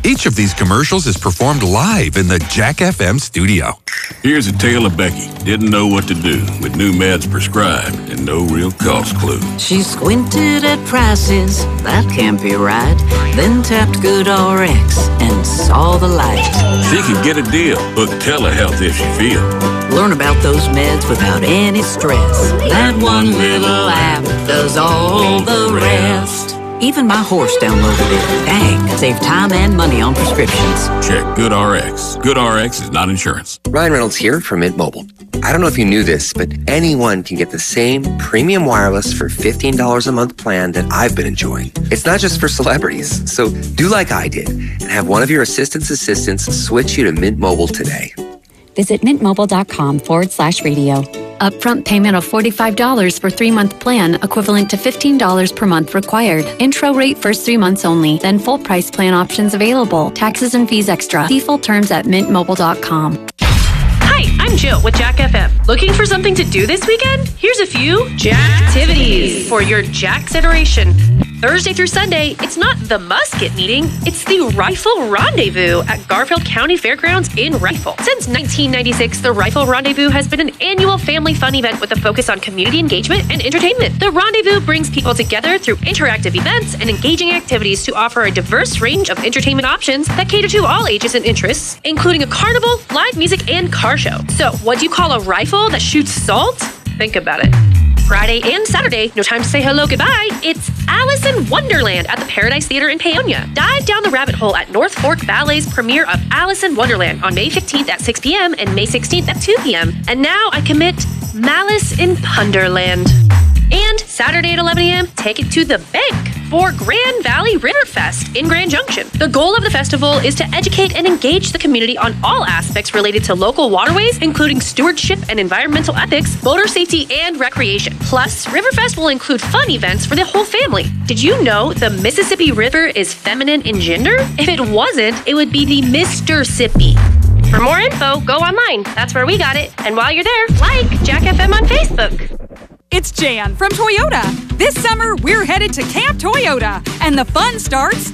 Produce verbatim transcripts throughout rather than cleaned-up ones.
Each of these commercials is performed live in the Jack F M studio. Here's a tale of Becky. Didn't know what to do with new meds prescribed and no real cost clue. She squinted at prices, that can't be right. Then tapped GoodRx and saw the light. She could get a deal. Book telehealth if she feel. Learn about those meds without any stress. That one little app does all the rest. Even my horse downloaded it. Dang, save time and money on prescriptions. Check GoodRx. GoodRx is not insurance. Ryan Reynolds here from Mint Mobile. I don't know if you knew this, but anyone can get the same premium wireless for fifteen dollars a month plan that I've been enjoying. It's not just for celebrities. So do like I did and have one of your assistant's assistants switch you to Mint Mobile today. Visit mintmobile.com forward slash radio. Upfront payment of forty-five dollars for three-month plan, equivalent to fifteen dollars per month required. Intro rate first three months only, then full price plan options available. Taxes and fees extra. See full terms at mint mobile dot com. Hi, I'm Jill with Jack F M. Looking for something to do this weekend? Here's a few Jack activities for your Jack's iteration. Thursday through Sunday, it's not the musket meeting, it's the Rifle Rendezvous at Garfield County Fairgrounds in Rifle. Since nineteen ninety-six, the Rifle Rendezvous has been an annual family fun event with a focus on community engagement and entertainment. The Rendezvous brings people together through interactive events and engaging activities to offer a diverse range of entertainment options that cater to all ages and interests, including a carnival, live music, and car show. So, what do you call a rifle that shoots salt? Think about it. Friday and Saturday, no time to say hello goodbye, it's Alice in Wonderland at the Paradise Theater in Paonia. Dive down the rabbit hole at North Fork Ballet's premiere of Alice in Wonderland on May fifteenth at six p.m. and May sixteenth at two p.m. And now I commit Malice in Punderland. And Saturday at eleven a.m., take it to the bank for Grand Valley River Fest in Grand Junction. The goal of the festival is to educate and engage the community on all aspects related to local waterways, including stewardship and environmental ethics, motor safety, and recreation. Plus, Riverfest will include fun events for the whole family. Did you know the Mississippi River is feminine in gender? If it wasn't, it would be the Mister-sippy. For more info, go online. That's where we got it. And while you're there, like Jack F M on Facebook. It's Jan from Toyota. This summer, we're headed to Camp Toyota, and the fun starts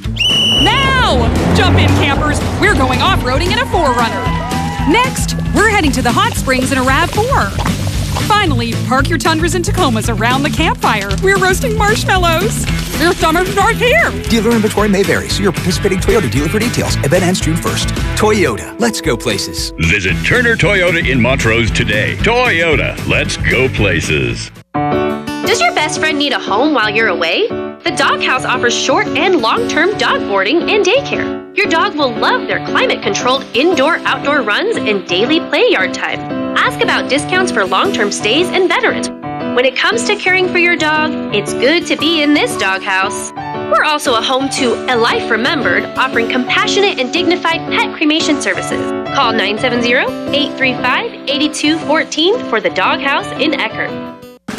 now! Jump in, campers. We're going off-roading in a four runner. Next, we're heading to the hot springs in a RAV four. Finally, park your Tundras and Tacomas around the campfire. We're roasting marshmallows. Your summer starts here. Dealer inventory may vary. See your participating Toyota dealer for details. Event ends June first. Toyota. Let's go places. Visit Turner Toyota in Montrose today. Toyota. Let's go places. Does your best friend need a home while you're away? The Doghouse offers short and long-term dog boarding and daycare. Your dog will love their climate-controlled indoor-outdoor runs and daily play yard time. Ask about discounts for long-term stays and veterans. When it comes to caring for your dog, it's good to be in this Doghouse. We're also a home to A Life Remembered, offering compassionate and dignified pet cremation services. Call nine seven zero, eight three five, eight two one four for the Doghouse in Eckerd.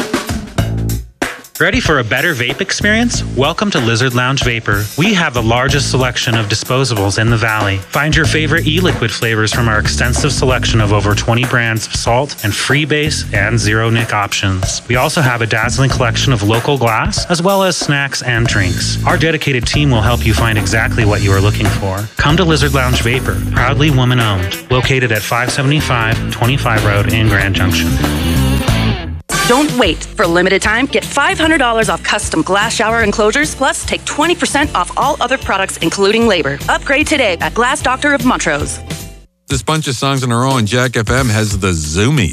Ready for a better vape experience? Welcome to Lizard Lounge Vapor. We have the largest selection of disposables in the valley. Find your favorite e-liquid flavors from our extensive selection of over twenty brands of salt and freebase and zero-nic options. We also have a dazzling collection of local glass, as well as snacks and drinks. Our dedicated team will help you find exactly what you are looking for. Come to Lizard Lounge Vapor, proudly woman-owned, located at five seventy-five twenty-five Road in Grand Junction. Don't wait. For a limited time, get five hundred dollars off custom glass shower enclosures, plus take twenty percent off all other products, including labor. Upgrade today at Glass Doctor of Montrose. This bunch of songs on our own, Jack F M has the Zoomies.